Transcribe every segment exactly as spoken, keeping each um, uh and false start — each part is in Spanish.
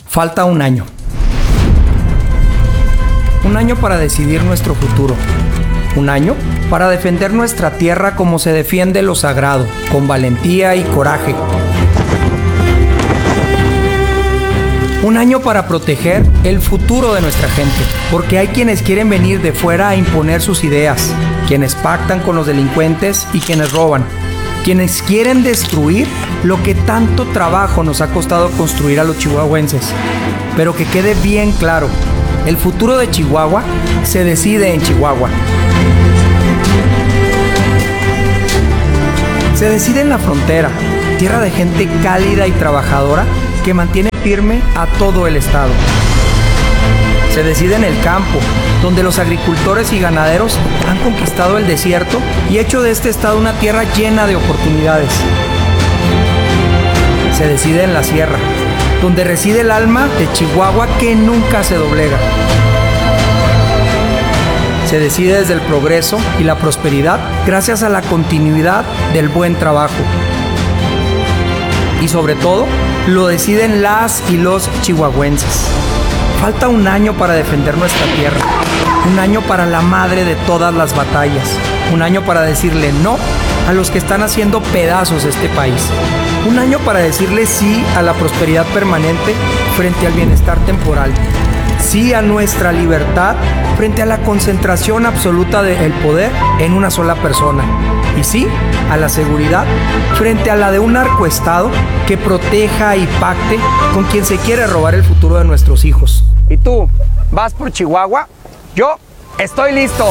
Falta un año. Un año para decidir nuestro futuro. Un año para defender nuestra tierra como se defiende lo sagrado, con valentía y coraje. Un año para proteger el futuro de nuestra gente, porque hay quienes quieren venir de fuera a imponer sus ideas, quienes pactan con los delincuentes y quienes roban, quienes quieren destruir lo que tanto trabajo nos ha costado construir a los chihuahuenses. Pero que quede bien claro, el futuro de Chihuahua se decide en Chihuahua. Se decide en la frontera, tierra de gente cálida y trabajadora que mantiene firme a todo el estado. Se decide en el campo, donde los agricultores y ganaderos han conquistado el desierto y hecho de este estado una tierra llena de oportunidades. Se decide en la sierra, donde reside el alma de Chihuahua que nunca se doblega. Se decide desde el progreso y la prosperidad gracias a la continuidad del buen trabajo. Y sobre todo, lo deciden las y los chihuahuenses. Falta un año para defender nuestra tierra, un año para la madre de todas las batallas, un año para decirle no a los que están haciendo pedazos este país, un año para decirle sí a la prosperidad permanente frente al bienestar temporal, sí a nuestra libertad frente a la concentración absoluta del poder en una sola persona, y sí a la seguridad frente a la de un narcoestado que proteja y pacte con quien se quiere robar el futuro de nuestros hijos. ¿Y tú, vas por Chihuahua? Yo estoy listo.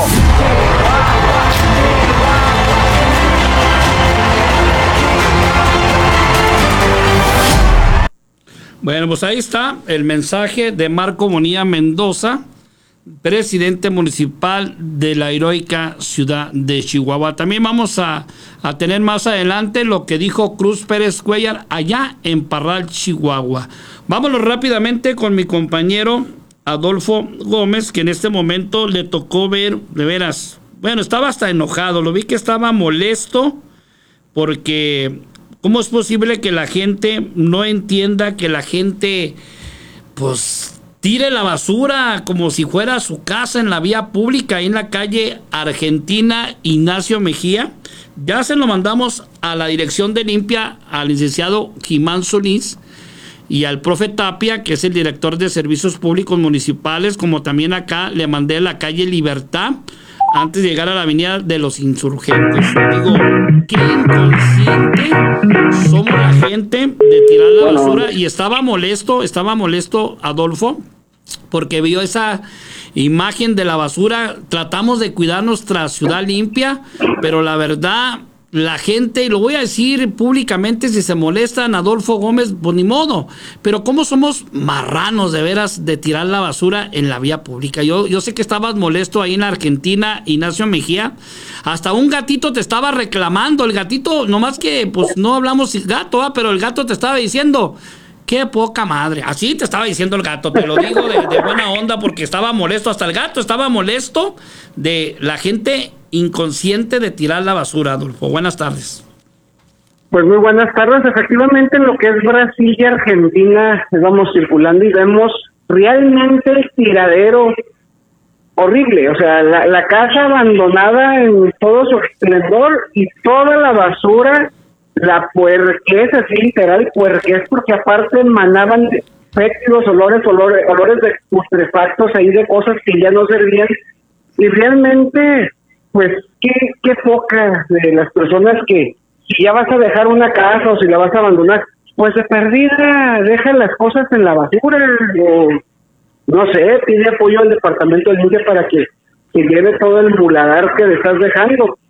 Bueno, pues ahí está el mensaje de Marco Bonilla Mendoza, presidente municipal de la heroica ciudad de Chihuahua. También vamos a, a tener más adelante lo que dijo Cruz Pérez Cuellar allá en Parral, Chihuahua. Vámonos rápidamente con mi compañero Adolfo Gómez, que en este momento le tocó ver, de veras, bueno, estaba hasta enojado, lo vi que estaba molesto porque ¿cómo es posible que la gente no entienda que la gente, pues, tire la basura como si fuera su casa en la vía pública, ahí en la calle Argentina Ignacio Mejía? Ya se lo mandamos a la dirección de limpia al licenciado Jimán Solís y al profe Tapia, que es el director de servicios públicos municipales, como también acá le mandé a la calle Libertad antes de llegar a la avenida de los Insurgentes. Digo, qué inconsciente somos la gente de tirar la basura. Y estaba molesto, estaba molesto Adolfo, porque vio esa imagen de la basura. Tratamos de cuidar nuestra ciudad limpia, pero la verdad, la gente, y lo voy a decir públicamente, si se molestan, Adolfo Gómez, pues ni modo, pero cómo somos marranos de veras de tirar la basura en la vía pública. Yo, yo sé que estabas molesto ahí en la Argentina, Ignacio Mejía, hasta un gatito te estaba reclamando, el gatito, nomás que pues no hablamos gato, ¿eh? Pero el gato te estaba diciendo, qué poca madre, así te estaba diciendo el gato, te lo digo de, de buena onda porque estaba molesto, hasta el gato estaba molesto de la gente inconsciente de tirar la basura. Adolfo, buenas tardes. Pues muy buenas tardes. Efectivamente, en lo que es Brasil y Argentina vamos circulando y vemos realmente el tiradero horrible, o sea, la, la casa abandonada en todo su esplendor y toda la basura, la puerquez, así literal, puerquez, porque aparte emanaban fétidos olores, olores, olores de putrefactos ahí, de cosas que ya no servían, y realmente, pues, qué, qué poca de las personas que, si ya vas a dejar una casa o si la vas a abandonar, pues de perdida, deja las cosas en la basura, o no sé, pide apoyo al departamento de limpia para que, que lleve todo el muladar que le estás dejando.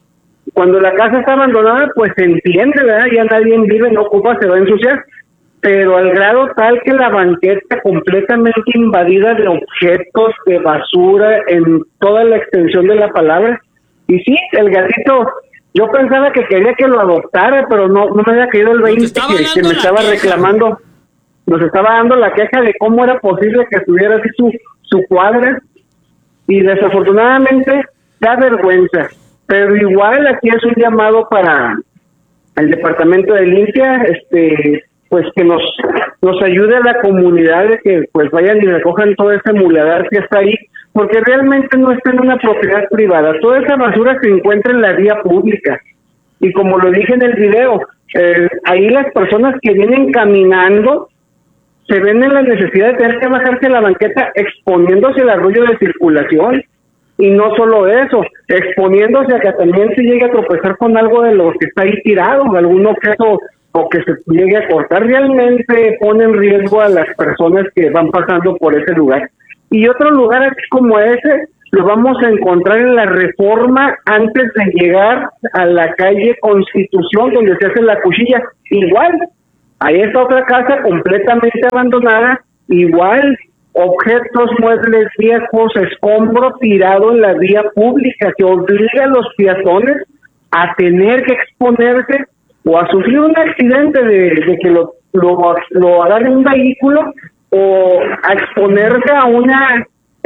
Cuando la casa está abandonada, pues se entiende, ¿verdad? Ya nadie vive, no ocupa, se va a ensuciar. Pero al grado tal que la banqueta completamente invadida de objetos, de basura, en toda la extensión de la palabra. Y sí, el gatito, yo pensaba que quería que lo adoptara, pero no, no me había caído el veinte que, que me estaba queja. reclamando. Nos estaba dando la queja de cómo era posible que estuviera así su, su cuadra. Y desafortunadamente da vergüenza. Pero igual aquí es un llamado para el departamento de limpia, este, pues que nos nos ayude a la comunidad de que pues vayan y recojan todo ese muladar que está ahí, porque realmente no está en una propiedad privada, toda esa basura se encuentra en la vía pública, y como lo dije en el video, eh, ahí las personas que vienen caminando se ven en la necesidad de tener que bajarse a la banqueta exponiéndose al arroyo de circulación, y no solo eso, exponiéndose a que también se llegue a tropezar con algo de lo que está ahí tirado, algún objeto o que se llegue a cortar. Realmente pone en riesgo a las personas que van pasando por ese lugar. Y otro lugar así como ese lo vamos a encontrar en la Reforma antes de llegar a la calle Constitución, donde se hace la cuchilla. Igual, ahí está otra casa completamente abandonada, igual, objetos, muebles viejos, escombro tirado en la vía pública, que obliga a los peatones a tener que exponerse o a sufrir un accidente de, de que lo, lo, lo agarre un vehículo, o a exponerse a una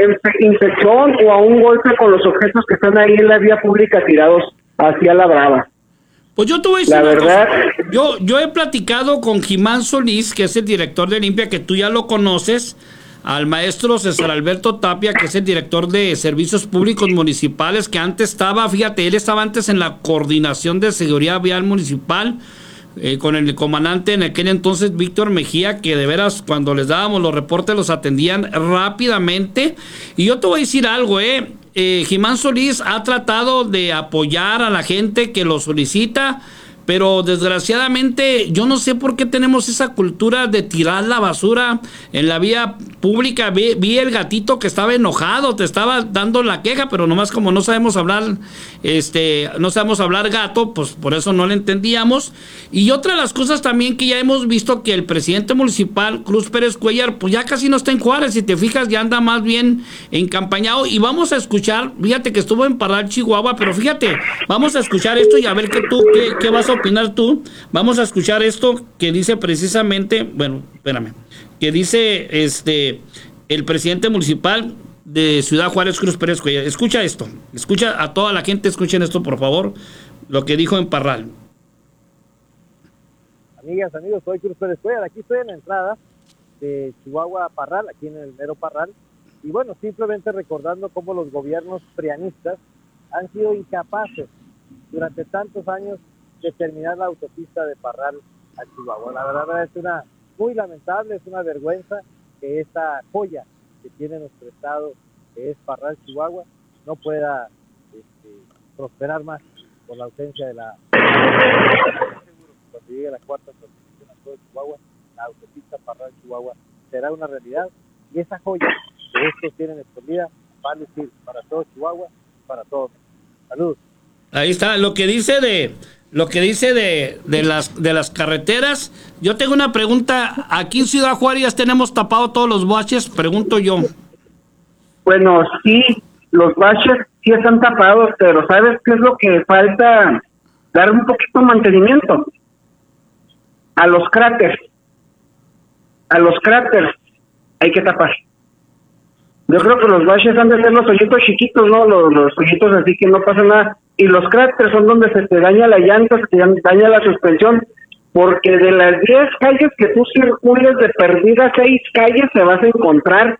infección o a un golpe con los objetos que están ahí en la vía pública tirados hacia la brava. Pues yo te voy a decir la una verdad, cosa. Yo, yo he platicado con Jimán Solís, que es el director de Limpia, que tú ya lo conoces, al maestro César Alberto Tapia, que es el director de Servicios Públicos Municipales, que antes estaba, fíjate, él estaba antes en la Coordinación de Seguridad Vial Municipal, eh, con el comandante en aquel entonces, Víctor Mejía, que de veras cuando les dábamos los reportes los atendían rápidamente. Y yo te voy a decir algo, eh, eh Jimán Solís ha tratado de apoyar a la gente que lo solicita, pero desgraciadamente yo no sé por qué tenemos esa cultura de tirar la basura en la vía pública. Vi, vi el gatito que estaba enojado, te estaba dando la queja, pero nomás como no sabemos hablar, este, no sabemos hablar gato, pues por eso no le entendíamos. Y otra de las cosas también que ya hemos visto, que el presidente municipal, Cruz Pérez Cuellar, pues ya casi no está en Juárez, si te fijas, ya anda más bien encampañado. Y vamos a escuchar, fíjate que estuvo en Parral, Chihuahua, pero fíjate, vamos a escuchar esto y a ver qué tú, qué, qué vas a opinar tú. Vamos a escuchar esto que dice precisamente, bueno, espérame, que dice este el presidente municipal de Ciudad Juárez, Cruz Pérez Cuellar. Escucha esto, escucha a toda la gente, escuchen esto por favor, lo que dijo en Parral. Amigas, amigos, soy Cruz Pérez Cuellar, aquí estoy en la entrada de Chihuahua a Parral, aquí en el mero Parral, y bueno, simplemente recordando cómo los gobiernos prianistas han sido incapaces durante tantos años de terminar la autopista de Parral a Chihuahua. La verdad es una muy lamentable, es una vergüenza que esta joya que tiene nuestro estado, que es Parral, Chihuahua, no pueda este, prosperar más por la ausencia de la... Cuando llegue la cuarta transformación a todo Chihuahua, la autopista Parral, Chihuahua será una realidad, y esa joya que estos tienen escondida va a lucir para todo Chihuahua, para todos. Saludos. Ahí está, lo que dice de... Lo que dice de, de las de las carreteras. Yo tengo una pregunta. Aquí en Ciudad Juárez tenemos tapado todos los baches, pregunto yo. Bueno, sí, los baches sí están tapados, pero ¿sabes qué es lo que falta? Dar un poquito de mantenimiento a los cráteres. A los cráteres hay que tapar. Yo creo que los baches han de ser los hoyitos chiquitos, ¿no? Los, los hoyitos así que no pasa nada. Y los cráteres son donde se te daña la llanta, se te daña la suspensión. Porque de las diez calles que tú circules, de perdidas seis calles se vas a encontrar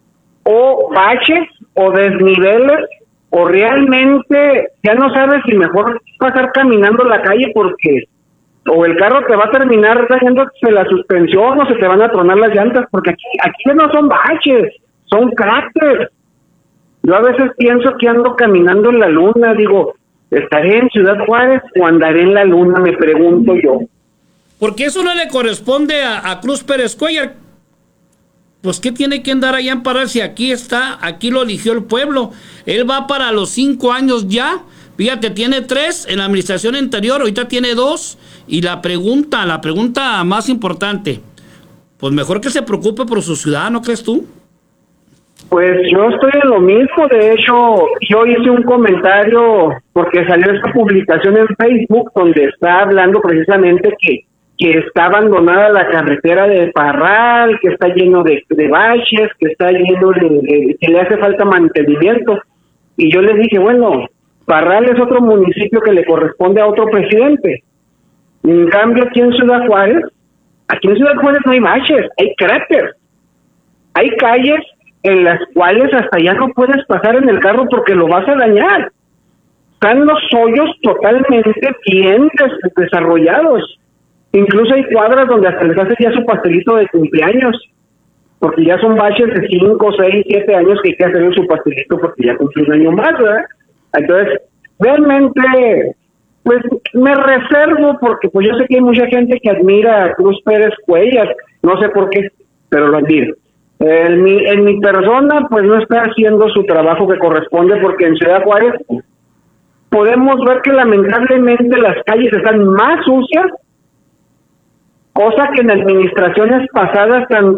o baches o desniveles, o realmente ya no sabes si mejor pasar caminando la calle, porque o el carro te va a terminar dañándose la suspensión o se te van a tronar las llantas, porque aquí, aquí ya no son baches, son cráteres. Yo a veces pienso que ando caminando en la luna, digo, ¿estaré en Ciudad Juárez o andaré en la luna? Me pregunto yo. Porque eso no le corresponde a, a Cruz Pérez Cuellar. Pues ¿qué tiene que andar allá en Parral si aquí está, aquí lo eligió el pueblo? Él va para los cinco años ya. Fíjate, tiene tres en la administración anterior, ahorita tiene dos. Y la pregunta, la pregunta más importante, pues mejor que se preocupe por su ciudad, ¿no crees tú? Pues yo estoy en lo mismo. De hecho, yo hice un comentario porque salió esta publicación en Facebook donde está hablando precisamente que, que está abandonada la carretera de Parral, que está lleno de, de baches, que está lleno de, de, que le hace falta mantenimiento. Y yo les dije, bueno, Parral es otro municipio que le corresponde a otro presidente. En cambio, aquí en Ciudad Juárez, Aquí en Ciudad Juárez no hay baches, hay cráteres. Hay calles en las cuales hasta ya no puedes pasar en el carro porque lo vas a dañar. Están los hoyos totalmente bien des- desarrollados. Incluso hay cuadras donde hasta les hace ya su pastelito de cumpleaños, porque ya son baches de cinco, seis, siete años que hay que hacerle su pastelito porque ya cumplió un año más, ¿verdad? Entonces, realmente, pues me reservo porque pues yo sé que hay mucha gente que admira a Cruz Pérez Cuellar, no sé por qué, pero lo admiro. En mi, en mi persona, pues no está haciendo su trabajo que corresponde, porque en Ciudad Juárez podemos ver que lamentablemente las calles están más sucias, cosa que en administraciones pasadas tan